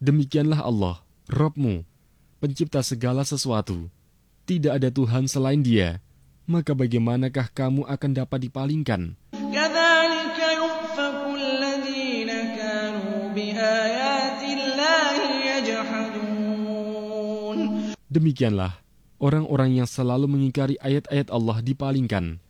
Demikianlah Allah, Rabb-mu, pencipta segala sesuatu. Tidak ada Tuhan selain Dia. Maka bagaimanakah kamu akan dapat dipalingkan? كَذَلِكَ يُؤْفَكُ الَّذِينَ كَانُوا بِآيَاتِ اللَّهِ يَجْحَدُونَ. Demikianlah orang-orang yang selalu mengingkari ayat-ayat Allah dipalingkan.